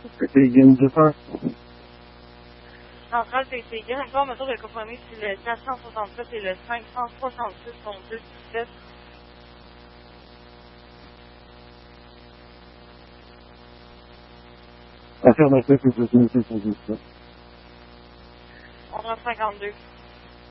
C'est Jennifer. Centrale PCG, encore mesure de compromis sur le 467 et le 566 sont 217. Affirmatif, c'est 217. 1152.